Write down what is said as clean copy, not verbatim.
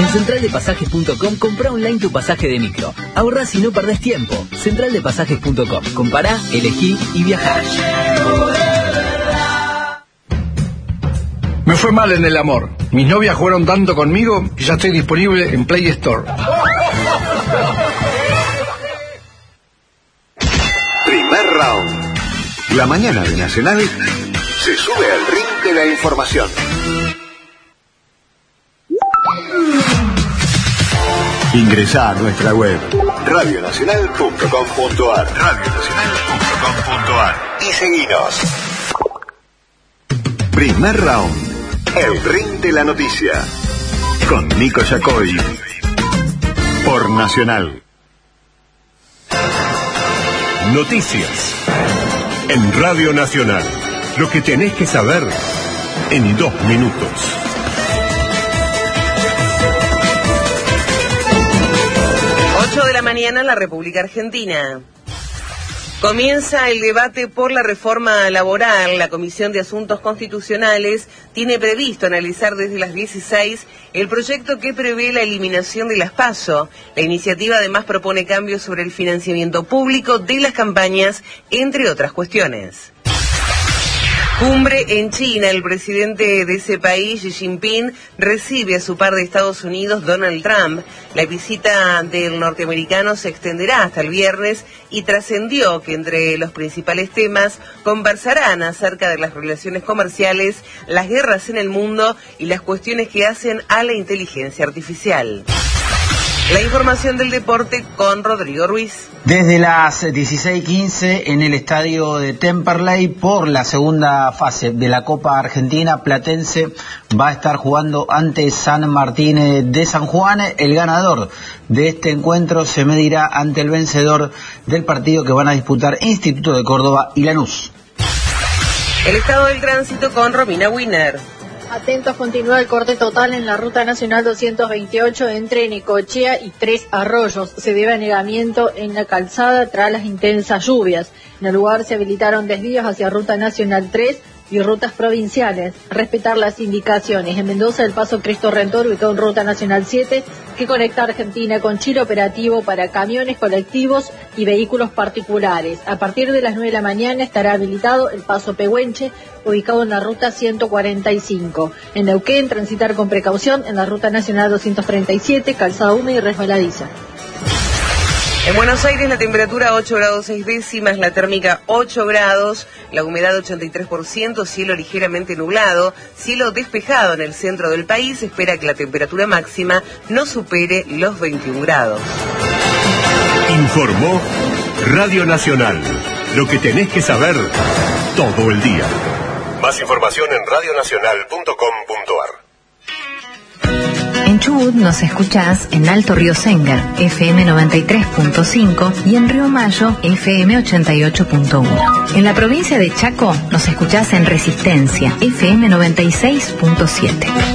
En centraldepasajes.com comprá online tu pasaje de micro. Ahorrás y no perdés tiempo. Centraldepasajes.com. Compará, elegí y viajá. Me fue mal en el amor. Mis novias jugaron tanto conmigo que ya estoy disponible en Play Store. Primer round. La mañana de Nacional se sube al ring de la información. Ingresá a nuestra web radionacional.com.ar y seguinos. Primer round. El ring de la noticia. Con Nico Yacoy. Por Nacional. Noticias. En Radio Nacional. Lo que tenés que saber en 2 minutos. 8 de la mañana en la República Argentina. Comienza el debate por la reforma laboral. La Comisión de Asuntos Constitucionales tiene previsto analizar desde las 16 el proyecto que prevé la eliminación de las PASO. La iniciativa además propone cambios sobre el financiamiento público de las campañas, entre otras cuestiones. Cumbre en China. El presidente de ese país, Xi Jinping, recibe a su par de Estados Unidos, Donald Trump. La visita del norteamericano se extenderá hasta el viernes y trascendió que entre los principales temas conversarán acerca de las relaciones comerciales, las guerras en el mundo y las cuestiones que hacen a la inteligencia artificial. La información del deporte con Rodrigo Ruiz. Desde las 16:15 en el estadio de Temperley por la segunda fase de la Copa Argentina, Platense va a estar jugando ante San Martín de San Juan. El ganador de este encuentro se medirá ante el vencedor del partido que van a disputar Instituto de Córdoba y Lanús. El estado del tránsito con Romina Wiener. Atentos, continúa el corte total en la Ruta Nacional 228 entre Necochea y Tres Arroyos. Se debe a anegamiento en la calzada tras las intensas lluvias. En el lugar se habilitaron desvíos hacia Ruta Nacional 3 y rutas provinciales. Respetar las indicaciones. En Mendoza, el paso Cristo Redentor, ubicado en Ruta Nacional 7, que conecta Argentina con Chile, operativo para camiones, colectivos y vehículos particulares. A partir de las 9 de la mañana estará habilitado el paso Pehuenche, ubicado en la Ruta 145. En Neuquén, transitar con precaución en la Ruta Nacional 237, calzada húmeda y resbaladiza. En Buenos Aires la temperatura 8 grados 6 décimas, la térmica 8 grados, la humedad 83%, cielo ligeramente nublado, cielo despejado en el centro del país. Espera que la temperatura máxima no supere los 21 grados. Informó Radio Nacional. Lo que tenés que saber todo el día. Más información en radionacional.com.ar. En Chubut nos escuchás en Alto Río Senga, FM 93.5 y en Río Mayo, FM 88.1. En la provincia de Chaco nos escuchás en Resistencia, FM 96.7.